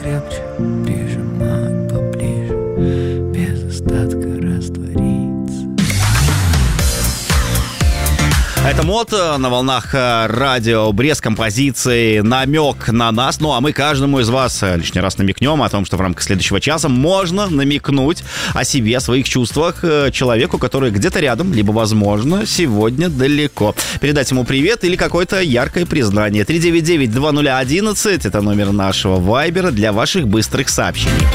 крепче прижимать поближе, без остатка раствориться. Это МОД на волнах радио Брест, композиции «Намек на нас». Ну, а мы каждому из вас лишний раз намекнем о том, что в рамках следующего часа можно намекнуть о себе, о своих чувствах человеку, который где-то рядом, либо, возможно, сегодня далеко. Передать ему привет или какое-то яркое признание. 399-2011 — это номер нашего вайбера для ваших быстрых сообщений.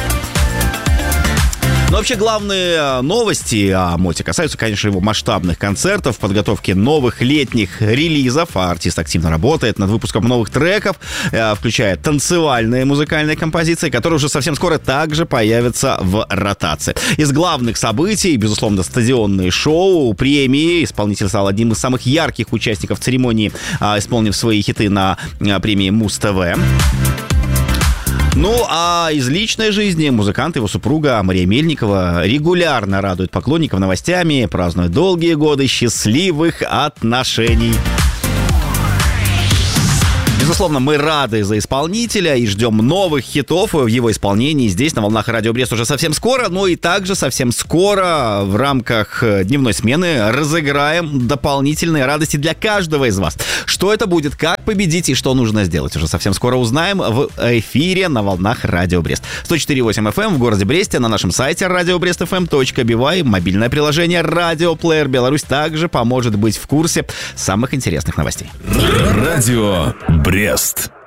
Но вообще главные новости о МОТе касаются, конечно, его масштабных концертов, подготовки новых летних релизов. А артист активно работает над выпуском новых треков, включая танцевальные музыкальные композиции, которые уже совсем скоро также появятся в ротации. Из главных событий, безусловно, стадионные шоу, премии. Исполнитель стал одним из самых ярких участников церемонии, исполнив свои хиты на премии Муз-ТВ. Ну, а из личной жизни музыкант и его супруга Мария Мельникова регулярно радуют поклонников новостями, празднуют долгие годы счастливых отношений. Безусловно, мы рады за исполнителя и ждем новых хитов в его исполнении здесь, на волнах радио Брест, уже совсем скоро. Ну и также совсем скоро в рамках дневной смены разыграем дополнительные радости для каждого из вас. Что это будет, как победить и что нужно сделать, уже совсем скоро узнаем в эфире на волнах радио Брест. 104.8 FM в городе Бресте, на нашем сайте radiobrestfm.by. Мобильное приложение Radio Player Беларусь также поможет быть в курсе самых интересных новостей. Радио Брест.